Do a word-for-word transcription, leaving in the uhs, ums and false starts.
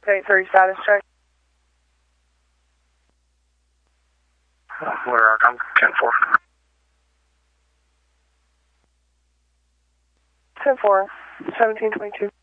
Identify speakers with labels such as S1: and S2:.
S1: eight thirty status check.
S2: Where I'm ten four.
S1: ten four, seventeen twenty-two.